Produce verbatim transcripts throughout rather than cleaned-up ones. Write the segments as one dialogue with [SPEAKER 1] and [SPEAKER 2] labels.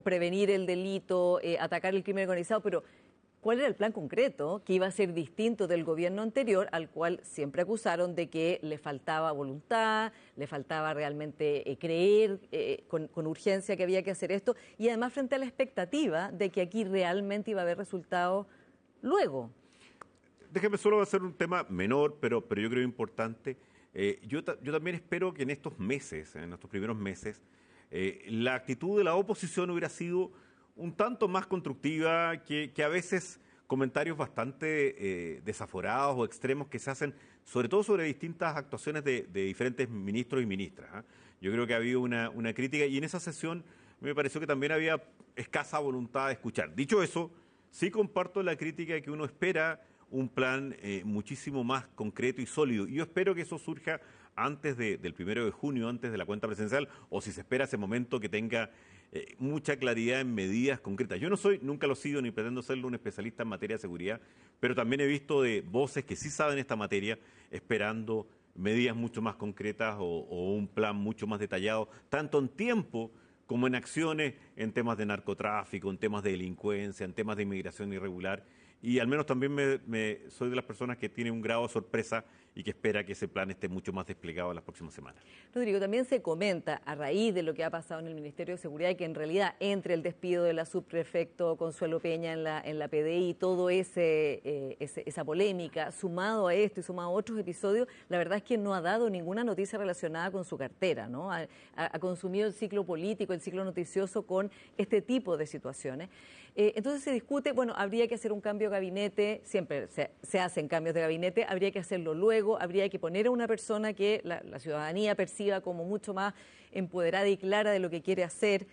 [SPEAKER 1] prevenir el delito, eh, atacar el crimen organizado, pero ¿cuál era el plan concreto que iba a ser distinto del gobierno anterior, al cual siempre acusaron de que le faltaba voluntad, le faltaba realmente eh, creer eh, con, con urgencia que había que hacer esto, y además frente a la expectativa de que aquí realmente iba a haber resultados luego?
[SPEAKER 2] Déjeme solo hacer un tema menor, pero, pero yo creo importante. Eh, yo, ta- yo también espero que en estos meses, en estos primeros meses, eh, la actitud de la oposición hubiera sido un tanto más constructiva que, que a veces comentarios bastante eh, desaforados o extremos que se hacen, sobre todo sobre distintas actuaciones de, de diferentes ministros y ministras, ¿ah? Yo creo que ha habido una, una crítica y en esa sesión me pareció que también había escasa voluntad de escuchar. Dicho eso, sí comparto la crítica de que uno espera un plan eh, muchísimo más concreto y sólido. Y yo espero que eso surja antes de, del primero de junio, antes de la cuenta presidencial, o si se espera ese momento que tenga eh, mucha claridad en medidas concretas. Yo no soy, nunca lo he sido, ni pretendo serlo un especialista en materia de seguridad, pero también he visto de voces que sí saben esta materia, esperando medidas mucho más concretas o, o un plan mucho más detallado, tanto en tiempo como en acciones en temas de narcotráfico, en temas de delincuencia, en temas de inmigración irregular. Y al menos también me, me- soy de las personas que tiene un grado de sorpresa y que espera que ese plan esté mucho más desplegado en las próximas semanas.
[SPEAKER 1] Rodrigo, también se comenta, a raíz de lo que ha pasado en el Ministerio de Seguridad, que en realidad entre el despido de la subprefecto Consuelo Peña en la, en la P D I, todo ese, eh, ese- esa polémica, sumado a esto y sumado a otros episodios, la verdad es que no ha dado ninguna noticia relacionada con su cartera, ¿no? Ha, ha- ha consumido el ciclo político, el ciclo noticioso con este tipo de situaciones. Eh, entonces se discute, bueno, habría que hacer un cambio de gabinete, siempre se, se hacen cambios de gabinete, habría que hacerlo luego, habría que poner a una persona que la, la ciudadanía perciba como mucho más empoderada y clara de lo que quiere hacer.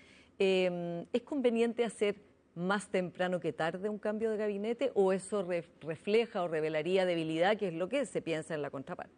[SPEAKER 1] Eh, ¿es conveniente hacer más temprano que tarde un cambio de gabinete o eso re- refleja o revelaría debilidad, que es lo que se piensa en la contraparte?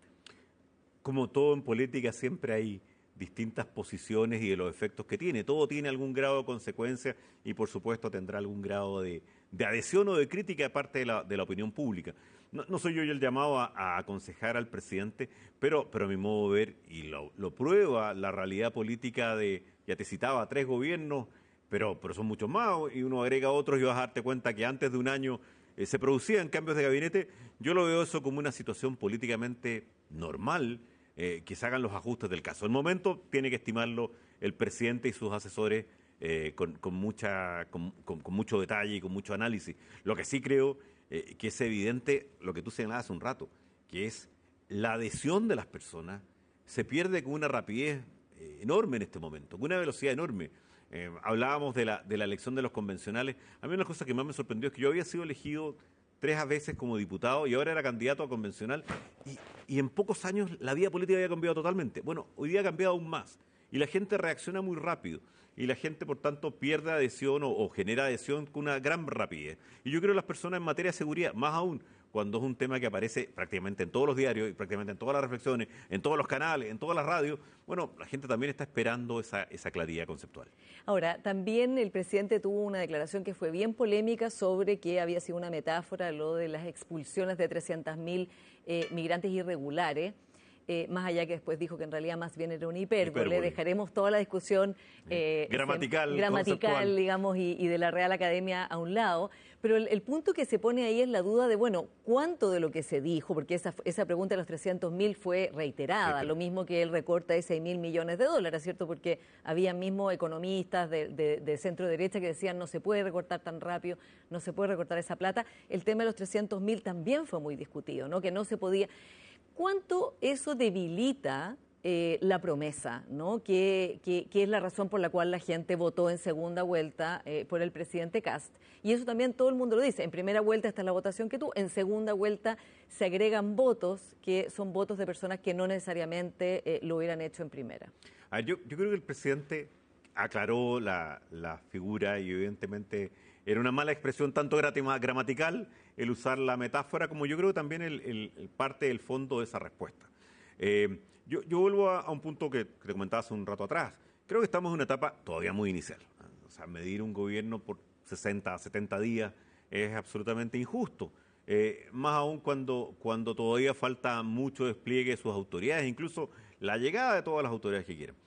[SPEAKER 2] Como todo en política, siempre hay distintas posiciones y de los efectos que tiene. Todo tiene algún grado de consecuencia y, por supuesto, tendrá algún grado de, de adhesión o de crítica de parte de la, de la opinión pública. No, no soy yo el llamado a, a aconsejar al presidente, pero, pero a mi modo de ver, y lo, lo prueba la realidad política de, ya te citaba, tres gobiernos, pero, pero son muchos más, y uno agrega otros y vas a darte cuenta que antes de un año eh, se producían cambios de gabinete. Yo lo veo eso como una situación políticamente normal, eh, que se hagan los ajustes del caso. El momento tiene que estimarlo el presidente y sus asesores eh, con, con, mucha, con, con, con mucho detalle y con mucho análisis. Lo que sí creo eh, que es evidente, lo que tú señalabas hace un rato, que es la adhesión de las personas se pierde con una rapidez eh, enorme en este momento, con una velocidad enorme. Eh, hablábamos de la, de la elección de los convencionales. A mí una cosa que más me sorprendió es que yo había sido elegido tres veces como diputado y ahora era candidato a convencional y, y en pocos años la vida política había cambiado totalmente. Bueno, hoy día ha cambiado aún más y la gente reacciona muy rápido y la gente, por tanto, pierde adhesión o, o genera adhesión con una gran rapidez. Y yo creo que las personas en materia de seguridad, más aún cuando es un tema que aparece prácticamente en todos los diarios y prácticamente en todas las reflexiones, en todos los canales, en todas las radios, bueno, la gente también está esperando esa, esa claridad conceptual.
[SPEAKER 1] Ahora, también el presidente tuvo una declaración que fue bien polémica sobre que había sido una metáfora lo de las expulsiones de trescientos mil eh, migrantes irregulares. Eh, más allá que después dijo que en realidad más bien era una hipérbole,
[SPEAKER 2] Hipérbole.
[SPEAKER 1] dejaremos toda la discusión eh,
[SPEAKER 2] Gramatical,
[SPEAKER 1] sem- gramatical
[SPEAKER 2] conceptual.
[SPEAKER 1] digamos, y, y de la Real Academia a un lado, pero el, el punto que se pone ahí es la duda de, bueno, ¿cuánto de lo que se dijo? Porque esa, esa pregunta de los trescientos mil fue reiterada,
[SPEAKER 2] Reiterada.
[SPEAKER 1] lo mismo que el recorte de seis mil millones de dólares, ¿cierto? Porque había mismo economistas de, de, de centro derecha que decían no se puede recortar tan rápido, no se puede recortar esa plata. El tema de los trescientos mil también fue muy discutido, ¿no? Que no se podía... ¿Cuánto eso debilita eh, la promesa, ¿no? Que, que, que es la razón por la cual la gente votó en segunda vuelta eh, por el presidente Kast? Y eso también todo el mundo lo dice. En primera vuelta está la votación que tú, en segunda vuelta se agregan votos que son votos de personas que no necesariamente eh, lo hubieran hecho en primera.
[SPEAKER 2] A ver, yo, yo creo que el presidente aclaró la, la figura y evidentemente era una mala expresión tanto gratima- gramatical el usar la metáfora como yo creo también el, el- el parte del fondo de esa respuesta. Eh, yo, yo vuelvo a, a un punto que, que te comentaba hace un rato atrás. Creo que estamos en una etapa todavía muy inicial. O sea, medir un gobierno por sesenta, setenta días es absolutamente injusto. Eh, más aún cuando, cuando todavía falta mucho despliegue de sus autoridades, incluso la llegada de todas las autoridades que quieran.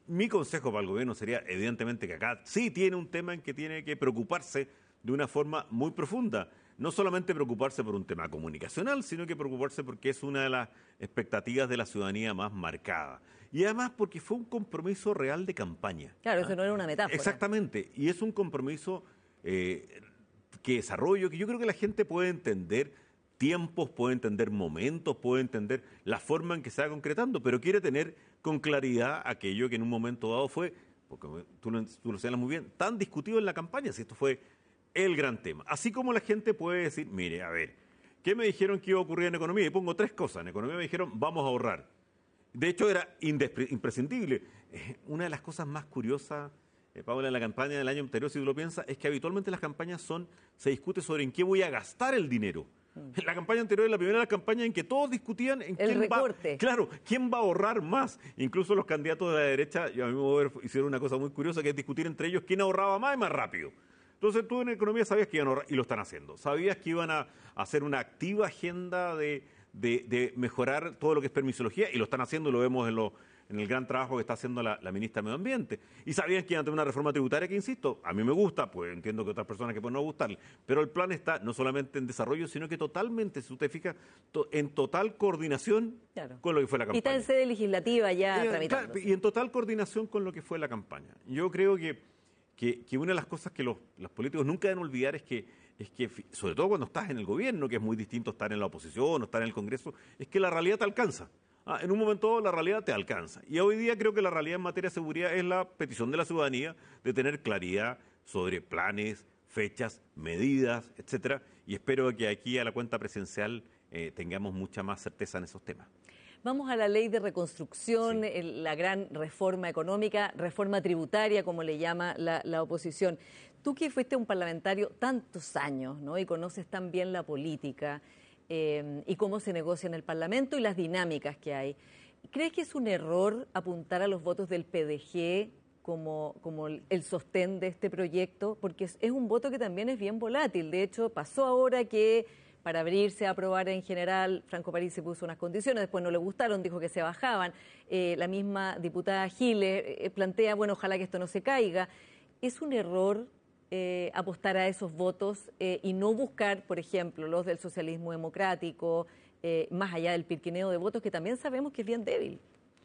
[SPEAKER 2] mi consejo para el gobierno sería, evidentemente, que acá sí tiene un tema en que tiene que preocuparse de una forma muy profunda. No solamente preocuparse por un tema comunicacional, sino que preocuparse porque es una de las expectativas de la ciudadanía más marcada. Y además porque fue un compromiso real de campaña.
[SPEAKER 1] Claro,
[SPEAKER 2] ¿ah?
[SPEAKER 1] eso no era una metáfora.
[SPEAKER 2] Exactamente, y es un compromiso eh, que desarrollo, que yo creo que la gente puede entender tiempos, puede entender momentos, puede entender la forma en que se va concretando, pero quiere tener con claridad aquello que en un momento dado fue, porque tú lo, tú lo señalas muy bien, tan discutido en la campaña, si esto fue el gran tema. Así como la gente puede decir, mire, a ver, ¿qué me dijeron que iba a ocurrir en economía? Y pongo tres cosas. En economía me dijeron, vamos a ahorrar. De hecho, era imprescindible. Eh, una de las cosas más curiosas, eh, Paula, en la campaña del año anterior, si tú lo piensas, es que habitualmente las campañas son, se discute sobre en qué voy a gastar el dinero. En la campaña anterior es la primera de las campañas en que todos discutían en
[SPEAKER 1] el
[SPEAKER 2] quién
[SPEAKER 1] recorte.
[SPEAKER 2] va, claro, quién va a ahorrar más. Incluso los candidatos de la derecha, y a mí me ver, hicieron una cosa muy curiosa, que es discutir entre ellos quién ahorraba más y más rápido. Entonces tú en economía sabías que iban a ahorrar, y lo están haciendo. Sabías que iban a hacer una activa agenda de, de, de mejorar todo lo que es permisología, y lo están haciendo, y lo vemos en, lo, en el gran trabajo que está haciendo la, la ministra de Medio Ambiente. Y sabían que iban a tener una reforma tributaria que, insisto, a mí me gusta, pues entiendo que otras personas que pueden no gustarle, pero el plan está no solamente en desarrollo, sino que totalmente, si usted fija, to, en total coordinación claro. con lo que fue la campaña.
[SPEAKER 1] Y está en sede legislativa ya
[SPEAKER 2] y,
[SPEAKER 1] tramitando.
[SPEAKER 2] Y en total coordinación con lo que fue la campaña. Yo creo que Que, que una de las cosas que los, los políticos nunca deben olvidar es que, es que, sobre todo cuando estás en el gobierno, que es muy distinto estar en la oposición o estar en el Congreso, es que la realidad te alcanza. Ah, en un momento dado la realidad te alcanza. Y hoy día creo que la realidad en materia de seguridad es la petición de la ciudadanía de tener claridad sobre planes, fechas, medidas, etcétera. Y espero que aquí a la cuenta presidencial eh, tengamos mucha más certeza en esos temas.
[SPEAKER 1] Vamos a la ley de reconstrucción,
[SPEAKER 2] sí.
[SPEAKER 1] el, la gran reforma económica, reforma tributaria, como le llama la, la oposición. Tú que fuiste un parlamentario tantos años, ¿no? Y conoces tan bien la política eh, y cómo se negocia en el Parlamento y las dinámicas que hay. ¿Crees que es un error apuntar a los votos del P D G como, como el sostén de este proyecto? Porque es, es un voto que también es bien volátil. De hecho, pasó ahora que para abrirse a aprobar en general, Franco París se puso unas condiciones, después no le gustaron, dijo que se bajaban. Eh, la misma diputada Giles eh, plantea, bueno, ojalá que esto no se caiga. ¿Es un error eh, apostar a esos votos eh, y no buscar, por ejemplo, los del socialismo democrático, eh, más allá del pirquineo de votos, que también sabemos que es bien débil?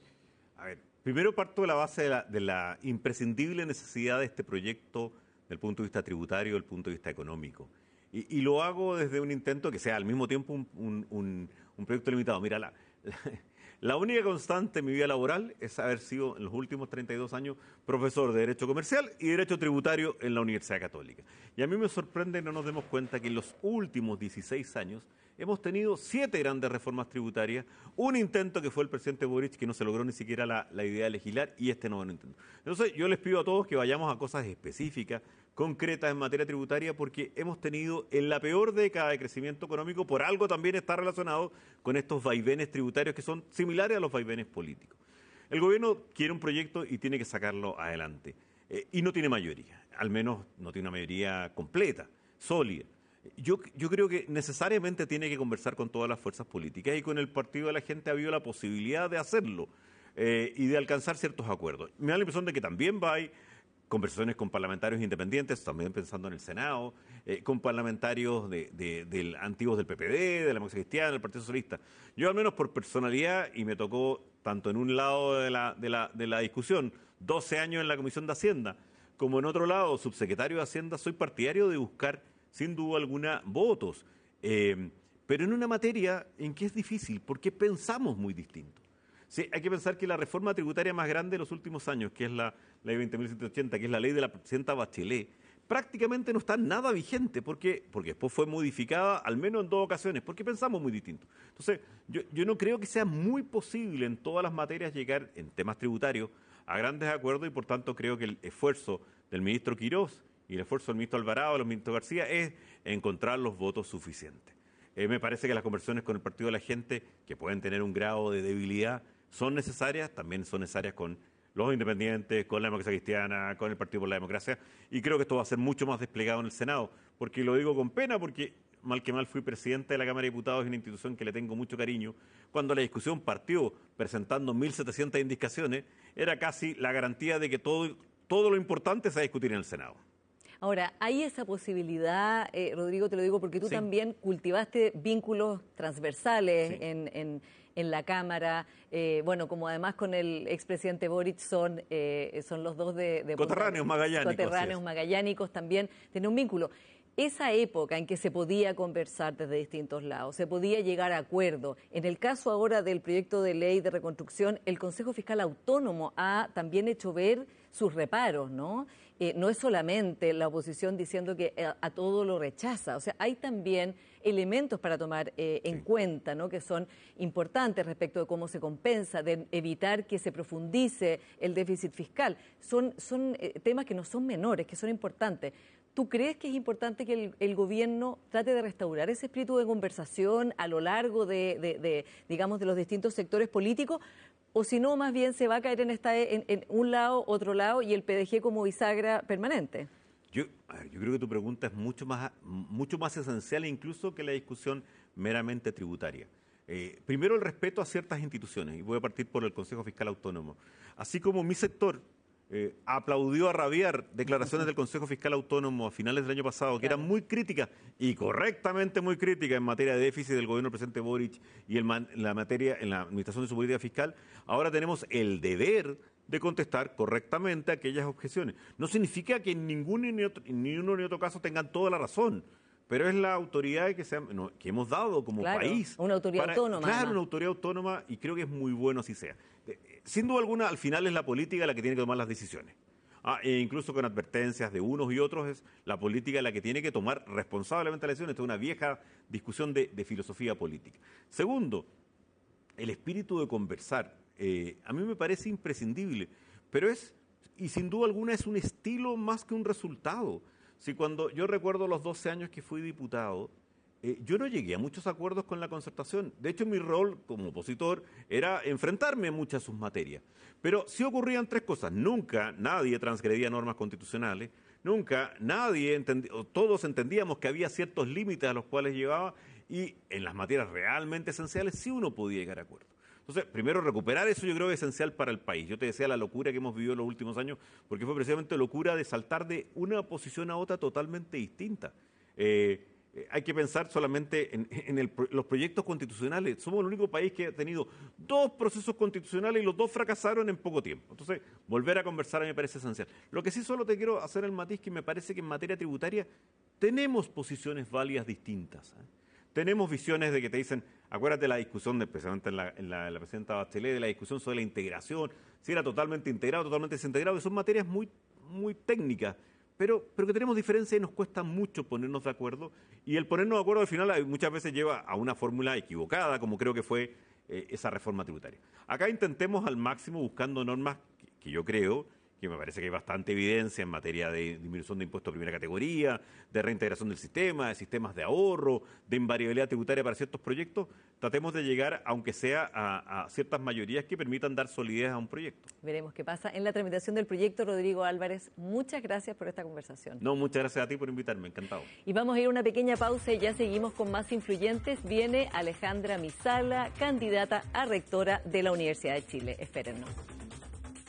[SPEAKER 2] A ver, primero parto de la base de la, de la imprescindible necesidad de este proyecto desde el punto de vista tributario, desde el punto de vista económico. Y, y lo hago desde un intento que sea al mismo tiempo un, un, un, un proyecto limitado. Mira, la, la, la única constante en mi vida laboral es haber sido en los últimos treinta y dos años profesor de Derecho Comercial y Derecho Tributario en la Universidad Católica. Y a mí me sorprende que no nos demos cuenta que en los últimos dieciséis años hemos tenido siete grandes reformas tributarias, un intento que fue el presidente Boric que no se logró ni siquiera la, la idea de legislar y este nuevo intento. Entonces yo les pido a todos que vayamos a cosas específicas, concretas en materia tributaria, porque hemos tenido en la peor década de crecimiento económico, por algo también está relacionado con estos vaivenes tributarios que son similares a los vaivenes políticos. El gobierno quiere un proyecto y tiene que sacarlo adelante, eh, y no tiene mayoría, al menos no tiene una mayoría completa, sólida. Yo, yo creo que necesariamente tiene que conversar con todas las fuerzas políticas y con el Partido de la Gente ha habido la posibilidad de hacerlo eh, y de alcanzar ciertos acuerdos. Me da la impresión de que también va a haber conversaciones con parlamentarios independientes, también pensando en el Senado, eh, con parlamentarios de, de, de, antiguos del P P D, de la Democracia Cristiana, del Partido Socialista. Yo al menos por personalidad, y me tocó tanto en un lado de la, de la, de la discusión, doce años en la Comisión de Hacienda, como en otro lado, subsecretario de Hacienda, soy partidario de buscar, sin duda alguna, votos. Eh, pero en una materia en que es difícil, porque pensamos muy distinto. Sí, hay que pensar que la reforma tributaria más grande de los últimos años, que es la ley veinte mil ciento ochenta, que es la ley de la presidenta Bachelet, prácticamente no está nada vigente, porque, porque después fue modificada, al menos en dos ocasiones, porque pensamos muy distinto. Entonces, yo, yo no creo que sea muy posible en todas las materias llegar, en temas tributarios, a grandes acuerdos, y por tanto creo que el esfuerzo del ministro Quirós y el esfuerzo del ministro Alvarado, del ministro García, es encontrar los votos suficientes. Eh, me parece que las conversaciones con el Partido de la Gente, que pueden tener un grado de debilidad, son necesarias, también son necesarias con los independientes, con la Democracia Cristiana, con el Partido por la Democracia, y creo que esto va a ser mucho más desplegado en el Senado, porque lo digo con pena, porque mal que mal fui presidente de la Cámara de Diputados, es una institución que le tengo mucho cariño. Cuando la discusión partió presentando mil setecientas indicaciones, era casi la garantía de que todo, todo lo importante se va a discutir en el Senado.
[SPEAKER 1] Ahora, ¿hay esa posibilidad, eh, Rodrigo, te lo digo porque tú sí. también cultivaste vínculos transversales sí. en, en, en la Cámara, eh, bueno, como además con el expresidente Boric son, eh, son los dos de... de
[SPEAKER 2] coterráneos magallánicos.
[SPEAKER 1] Coterráneos magallánicos también, tiene un vínculo. Esa época en que se podía conversar desde distintos lados, se podía llegar a acuerdo. En el caso ahora del proyecto de ley de reconstrucción, el Consejo Fiscal Autónomo ha también hecho ver sus reparos, ¿no? Eh, no es solamente la oposición diciendo que a, a todo lo rechaza, o sea, hay también elementos para tomar eh, en sí. cuenta, ¿no? Que son importantes respecto de cómo se compensa, de evitar que se profundice el déficit fiscal. Son, son eh, temas que no son menores, que son importantes. ¿Tú crees que es importante que el, el gobierno trate de restaurar ese espíritu de conversación a lo largo de, de, de digamos, de los distintos sectores políticos? O si no, más bien se va a caer en, esta, en, en un lado, otro lado, y el P D G como bisagra permanente.
[SPEAKER 2] Yo, yo creo que tu pregunta es mucho más, mucho más esencial incluso que la discusión meramente tributaria. Eh, primero, el respeto a ciertas instituciones, y voy a partir por el Consejo Fiscal Autónomo. Así como mi sector eh, aplaudió a rabiar declaraciones del Consejo Fiscal Autónomo a finales del año pasado, que claro. eran muy críticas, y correctamente muy críticas en materia de déficit del gobierno del presidente Boric y en la materia, en la administración de su política fiscal, ahora tenemos el deber de contestar correctamente aquellas objeciones. No significa que en ningún ni, otro, ni uno ni otro caso tengan toda la razón, pero es la autoridad que, se ha, no, que hemos dado como
[SPEAKER 1] claro,
[SPEAKER 2] país.
[SPEAKER 1] Una autoridad
[SPEAKER 2] para,
[SPEAKER 1] autónoma.
[SPEAKER 2] Claro,
[SPEAKER 1] además.
[SPEAKER 2] una autoridad autónoma, y creo que es muy bueno así sea. Sin duda alguna, al final es la política la que tiene que tomar las decisiones. Ah, e incluso con advertencias de unos y otros, es la política la que tiene que tomar responsablemente las decisiones. Esta es una vieja discusión de, de filosofía política. Segundo, el espíritu de conversar. Eh, a mí me parece imprescindible, pero es, y sin duda alguna, es un estilo más que un resultado. Si cuando yo recuerdo los doce años que fui diputado, eh, yo no llegué a muchos acuerdos con la concertación. De hecho, mi rol como opositor era enfrentarme a muchas de sus materias. Pero sí ocurrían tres cosas. Nunca nadie transgredía normas constitucionales, nunca nadie, entendía, todos entendíamos que había ciertos límites a los cuales llevaba, y en las materias realmente esenciales sí uno podía llegar a acuerdos. Entonces, primero, recuperar eso yo creo que es esencial para el país. Yo te decía la locura que hemos vivido en los últimos años, porque fue precisamente locura de saltar de una posición a otra totalmente distinta. Eh, eh, hay que pensar solamente en, en el, los proyectos constitucionales. Somos el único país que ha tenido dos procesos constitucionales y los dos fracasaron en poco tiempo. Entonces, volver a conversar a mí me parece esencial. Lo que sí solo te quiero hacer el matiz, que me parece que en materia tributaria tenemos posiciones válidas distintas, ¿eh? Tenemos visiones de que te dicen, acuérdate de la discusión, de, especialmente en la, en la, en la presidenta Bachelet, de la discusión sobre la integración, si era totalmente integrado, totalmente desintegrado, que son materias muy, muy técnicas, pero, pero que tenemos diferencias y nos cuesta mucho ponernos de acuerdo, y el ponernos de acuerdo al final muchas veces lleva a una fórmula equivocada, como creo que fue eh, esa reforma tributaria. Acá intentemos al máximo buscando normas que, que yo creo que me parece que hay bastante evidencia en materia de disminución de impuestos de primera categoría, de reintegración del sistema, de sistemas de ahorro, de invariabilidad tributaria para ciertos proyectos. Tratemos de llegar, aunque sea, a, a ciertas mayorías que permitan dar solidez a un proyecto.
[SPEAKER 1] Veremos qué pasa en la tramitación del proyecto. Rodrigo Álvarez, muchas gracias por esta conversación.
[SPEAKER 2] No, muchas gracias a ti por invitarme, encantado.
[SPEAKER 1] Y vamos a ir a una pequeña pausa y ya seguimos con más influyentes. Viene Alejandra Misala, candidata a rectora de la Universidad de Chile. Espérennos.